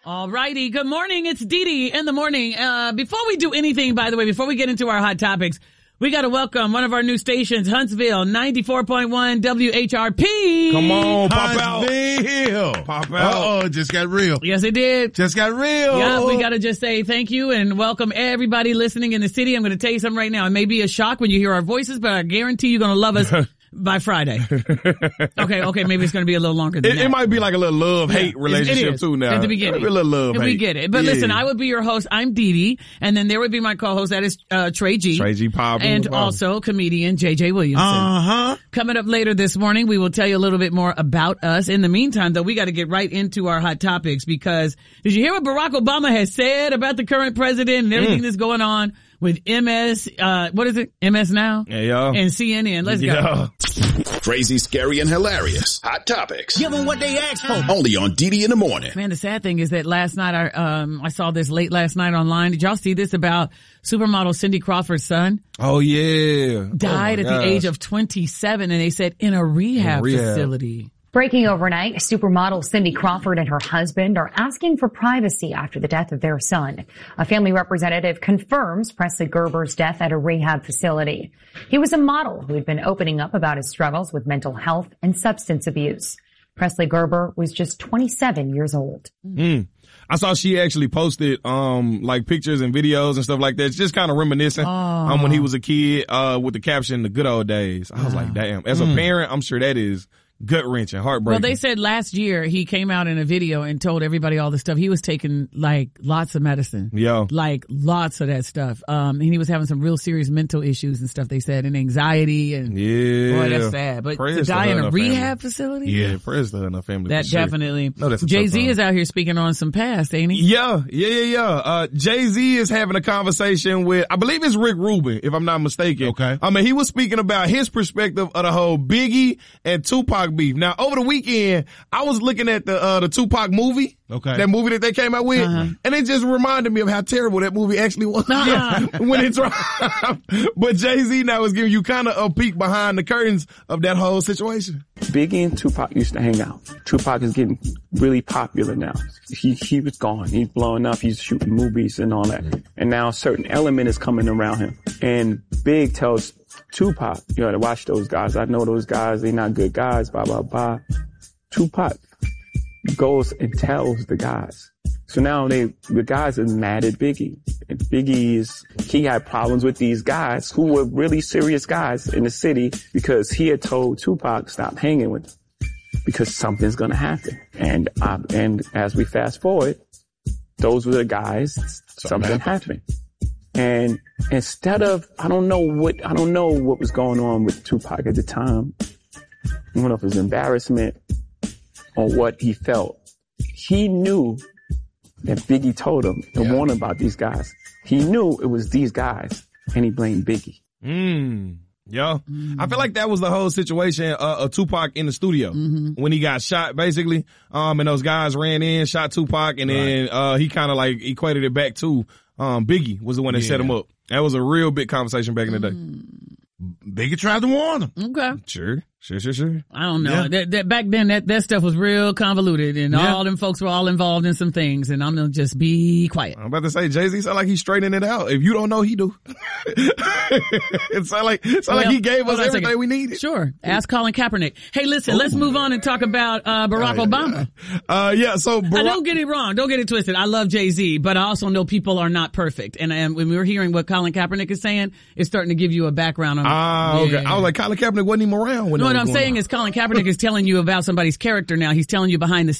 All righty. Good morning. It's Dee Dee in the morning. Before we do anything, by the way, before we get into our hot topics, we got to welcome one of our new stations, Huntsville, 94.1 WHRP. Come on, pop Huntsville. out. Pop out. Uh-oh, it just got real. Yes, it did. Just got real. Yeah, we got to just say thank you and welcome everybody listening in the city. I'm going to tell you something right now. It may be a shock when you hear our voices, but I guarantee you're going to love us by Friday. Okay, maybe it's going to be a little longer than that. It might be like a little love-hate relationship too now. At the beginning. It'll be a little love-hate. We get it. But listen, I would be your host. I'm Dee Dee. And then there would be my co-host. That is Trey G. Trey G. Pablo. And also comedian JJ Williamson. Uh-huh. Coming up later this morning, we will tell you a little bit more about us. In the meantime, though, we got to get right into our hot topics because did you hear what Barack Obama has said about the current president and everything that's going on with MS, what is it? MS Now? Yeah. And CNN. Let's go. Crazy, scary, and hilarious. Hot topics. Give them what they asked for. Only on Dee Dee in the morning. Man, the sad thing is that last night, I saw this late last night online. Did y'all see this about supermodel Cindy Crawford's son? Oh, yeah. Died at the age of 27, and they said in a rehab facility. Breaking overnight, supermodel Cindy Crawford and her husband are asking for privacy after the death of their son. A family representative confirms Presley Gerber's death at a rehab facility. He was a model who had been opening up about his struggles with mental health and substance abuse. Presley Gerber was just 27 years old. I saw she actually posted, like pictures and videos and stuff like that. It's just kind of reminiscent, when he was a kid, with the caption, the good old days. I was like, damn. As a parent, I'm sure that is gut-wrenching, heartbreaking. Well, they said last year he came out in a video and told everybody all the stuff. He was taking like lots of medicine. Yeah. Like lots of that stuff. And he was having some real serious mental issues and stuff, they said, and anxiety and boy, that's sad. But to die in a rehab facility? Yeah, prayers to her and her family. That definitely. No, that's Jay-Z is out here speaking on some past, ain't he? Yeah. Jay-Z is having a conversation with, I believe it's Rick Rubin, if I'm not mistaken. Okay. I mean, he was speaking about his perspective of the whole Biggie and Tupac beef. Now, over the weekend, I was looking at the Tupac movie. Okay. That movie that they came out with. And it just reminded me of how terrible that movie actually was when it dropped. But Jay-Z now is giving you kind of a peek behind the curtains of that whole situation. Biggie and Tupac used to hang out. Tupac is getting really popular now. He was gone. He's blowing up. He's shooting movies and all that. And now a certain element is coming around him. And Big tells Tupac, you know, to watch those guys. I know those guys. They're not good guys, blah, blah, blah. Tupac goes and tells the guys. So now the guys are mad at Biggie. And he had problems with these guys who were really serious guys in the city because he had told Tupac stop hanging with them because something's going to happen. And as we fast forward, those were the guys, something happened. And instead of, I don't know what was going on with Tupac at the time. I don't know if it was embarrassment or what he felt. He knew that Biggie told him to warn him about these guys. He knew it was these guys, and he blamed Biggie. I feel like that was the whole situation of Tupac in the studio when he got shot, basically. And those guys ran in, shot Tupac, and then he kind of like equated it back to Biggie was the one that set him up. That was a real big conversation back in the day. Biggie tried to warn him. Okay. Sure. I don't know. That back then, that stuff was real convoluted, and all them folks were all involved in some things, and I'm gonna just be quiet. I'm about to say, Jay-Z sound like he's straightening it out. If you don't know, he do. It sound like he gave us everything we needed. Sure. Ask Colin Kaepernick. Hey, listen, let's move on and talk about Barack Obama. So I don't get it wrong. Don't get it twisted. I love Jay-Z, but I also know people are not perfect. And when we were hearing what Colin Kaepernick is saying, it's starting to give you a background on okay. I was like, Colin Kaepernick wasn't even around when what I'm saying is Colin Kaepernick is telling you about somebody's character now. He's telling you behind the scenes.